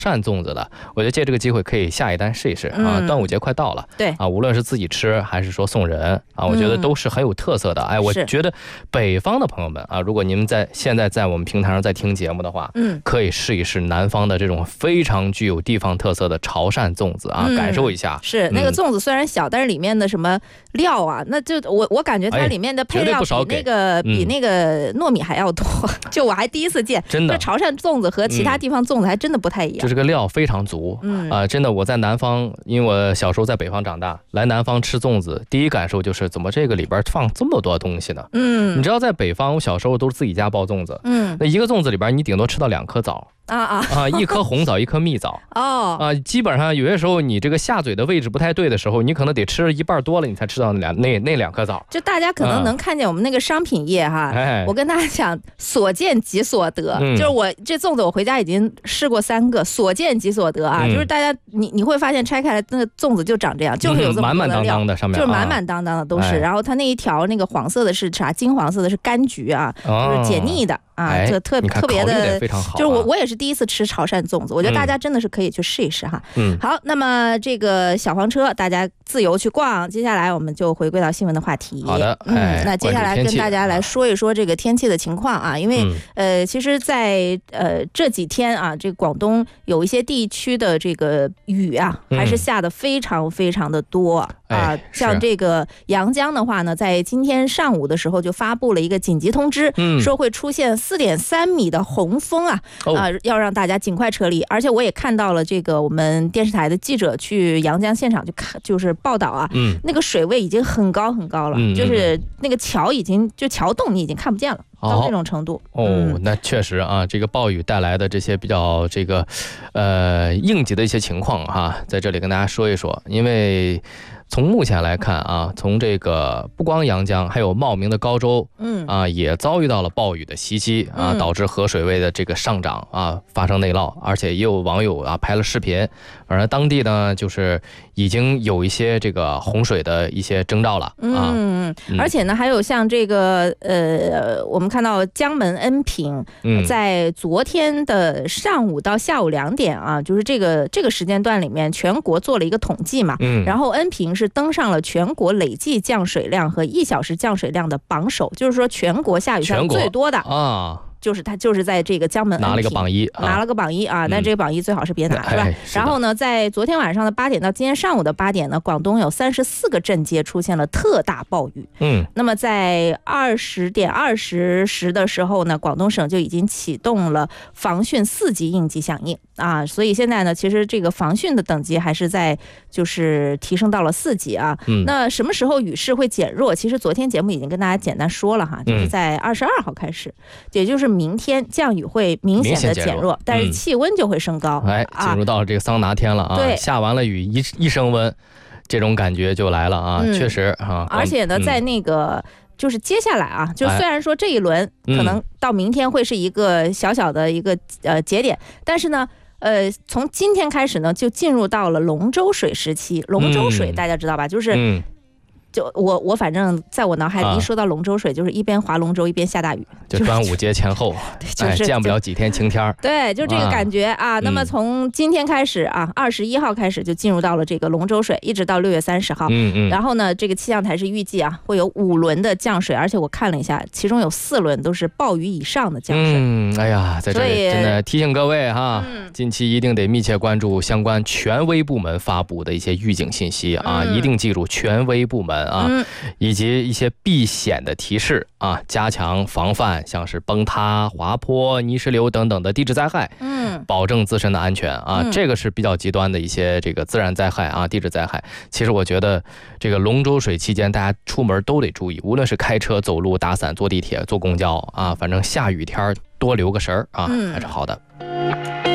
扇粽子的，我觉得借这个机会可以下一单试一试啊。端午节快到了， 对啊，无论是自己吃还是说送人啊，我觉得都是很有特色的。哎，我觉得北方的朋友们啊，如果你们现在在我们平台上在听节目的话，可以试一试南方的这种非常具有地方特色的潮汕粽子啊，感受一下。 是那个粽子虽然小，但是里面的什么料啊，那就我感觉它里面的配料比那个糯米还要多，就我还第一次见， 真的， 这潮汕粽子和其他地方粽子还真的不太一样。 就这个料非常足，真的，我在南方，因为我小时候在北方长大，来南方吃粽子，第一感受就是怎么这个里边放这么多东西呢？你知道在北方，我小时候都是自己家包粽子，那一个粽子里边你顶多吃到2颗枣。一颗红枣，一颗蜜枣。基本上有些时候你这个下嘴的位置不太对的时候，你可能得吃一半多了，你才吃到那2颗枣。 就大家可能能看见我们那个商品页哈，我跟大家讲，所见即所得，就是我这粽子我回家已经试过3个，所见即所得啊，就是大家你会发现拆开来那个粽子就长这样，就是有这么多的料， 满满当当的上面， 就是满满当当的都是。然后它那一条那个黄色的是啥？金黄色的是柑橘啊，就是解腻的。这特别的，就是我也是第一次吃潮汕粽子，我觉得大家真的是可以去试一试哈。好，那么这个小黄车大家自由去逛，接下来我们就回归到新闻的话题。 好的， 那接下来跟大家来说一说这个天气的情况啊，因为其实在这几天啊，这个广东有一些地区的这个雨啊，还是下的非常非常的多啊。像这个阳江的话呢，在今天上午的时候就发布了一个紧急通知，说会出现4.3米的洪峰啊，要让大家尽快撤离。而且我也看到了这个我们电视台的记者去阳江现场就是报道啊，那个水位已经很高很高了，就是那个桥桥洞你已经看不见了，到这种程度。 那确实啊，这个暴雨带来的这些比较这个应急的一些情况哈，在这里跟大家说一说。因为从目前来看啊，从这个不光阳江，还有茂名的高州，也遭遇到了暴雨的袭击啊，导致河水位的这个上涨啊，发生内涝，而且也有网友啊拍了视频，而当地呢就是已经有一些这个洪水的一些征兆了啊。 而且呢，还有像这个我们看到江门恩平，在昨天的上午到下午2点啊，就是这个时间段里面，全国做了一个统计嘛，然后恩平是登上了全国累计降水量和1小时降水量的榜首，就是说全国下雨量最多的啊。就是他就是在这个江门拿了个榜1， 拿了个榜1啊，但这个榜1最好是别拿，是吧？然后呢，在昨天晚上的8点到今天上午的8点呢，广东有34个镇街出现了特大暴雨。那么在20点20时的时候呢，广东省就已经启动了防汛4级应急响应啊，所以现在呢，其实这个防汛的等级还是在就是提升到了4级啊。那什么时候雨势会减弱？其实昨天节目已经跟大家简单说了哈，就是在22号开始，也就是明天降雨会明显的减弱，但是气温就会升高。 进入到这个桑拿天了啊！对，下完了雨一升温，这种感觉就来了啊！确实啊， 而且呢，在那个就是接下来啊，就虽然说这一轮可能到明天会是一个小小的一个节点，但是呢。从今天开始呢，就进入到了龙舟水时期。龙舟水大家知道吧？就是就我反正在我脑海里一说到龙舟水，就是一边划龙舟一边下大雨， 就端午节前后，见不了几天晴天。 对，就这个感觉啊。那么从今天开始啊，21号开始就进入到了这个龙舟水，一直到6月30号。然后呢，这个气象台是预计啊会有5轮的降水，而且我看了一下，其中有4轮都是暴雨以上的降水。 哎呀，在这里真的提醒各位哈，近期一定得密切关注相关权威部门发布的一些预警信息啊，一定记住权威部门以及一些避险的提示啊，加强防范像是崩塌、滑坡、泥石流等等的地质灾害，保证自身的安全啊，这个是比较极端的一些这个自然灾害啊，地质灾害。其实我觉得这个龙舟水期间，大家出门都得注意，无论是开车、走路、打伞、坐地铁、坐公交啊，反正下雨天多留个神儿啊，还是好的。